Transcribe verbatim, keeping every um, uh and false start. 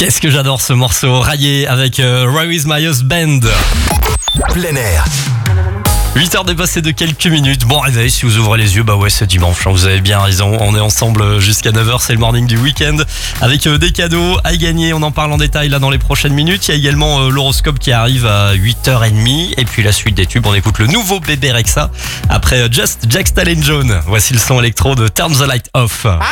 Qu'est-ce que j'adore ce morceau, Rayé avec euh, Where is my husband. Plein air. huit heures dépassées de quelques minutes. Bon réveil, si vous ouvrez les yeux, bah ouais c'est dimanche, hein, vous avez bien raison. On est ensemble jusqu'à neuf heures, c'est le morning du week-end. Avec euh, des cadeaux à gagner, on en parle en détail là dans les prochaines minutes. Il y a également euh, l'horoscope qui arrive à huit heures trente. Et puis la suite des tubes, on écoute le nouveau bébé Rexha. Après euh, Just Jack Stallion John, voici le son électro de Turn the Light Off.